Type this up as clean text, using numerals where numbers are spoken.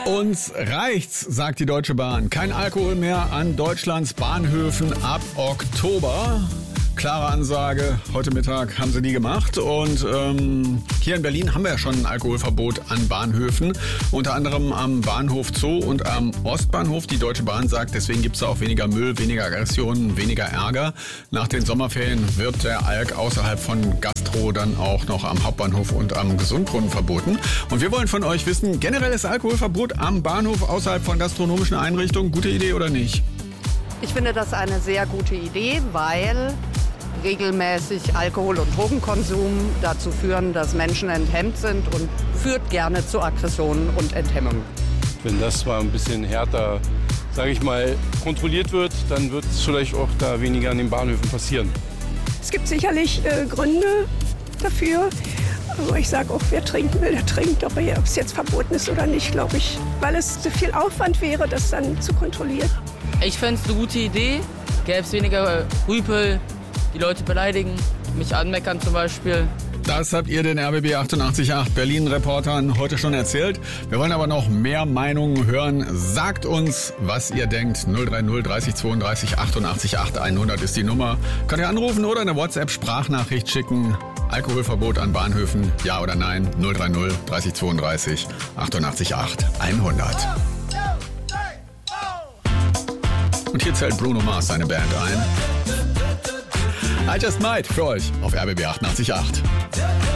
Uns reicht's, sagt die Deutsche Bahn. Kein Alkohol mehr an Deutschlands Bahnhöfen ab Oktober. Klare Ansage, heute Mittag haben sie die gemacht und hier in Berlin haben wir ja schon ein Alkoholverbot an Bahnhöfen, unter anderem am Bahnhof Zoo und am Ostbahnhof. Die Deutsche Bahn sagt, deswegen gibt es auch weniger Müll, weniger Aggressionen, weniger Ärger. Nach den Sommerferien wird der Alk außerhalb von Gastro dann auch noch am Hauptbahnhof und am Gesundbrunnen verboten. Und wir wollen von euch wissen, generelles Alkoholverbot am Bahnhof außerhalb von gastronomischen Einrichtungen, gute Idee oder nicht? Ich finde das eine sehr gute Idee, weil regelmäßig Alkohol- und Drogenkonsum dazu führen, dass Menschen enthemmt sind und führt gerne zu Aggressionen und Enthemmung. Wenn das mal ein bisschen härter, sage ich mal, kontrolliert wird, dann wird es vielleicht auch da weniger an den Bahnhöfen passieren. Es gibt sicherlich Gründe dafür. Aber ich sage auch, wer trinken will, der trinkt. Ob es jetzt verboten ist oder nicht, glaube ich. Weil es zu viel Aufwand wäre, das dann zu kontrollieren. Ich fände es eine gute Idee. Gäbe es weniger Rüpel, die Leute beleidigen, mich anmeckern zum Beispiel. Das habt ihr den RBB 88.8 Berlin-Reportern heute schon erzählt. Wir wollen aber noch mehr Meinungen hören. Sagt uns, was ihr denkt. 030 30 32 88 8 100 ist die Nummer. Könnt ihr anrufen oder eine WhatsApp-Sprachnachricht schicken. Alkoholverbot an Bahnhöfen, ja oder nein? 030 30 32 88 8 100. Und hier zählt Bruno Mars seine Band ein. I Just Might für euch auf RBB 88.8.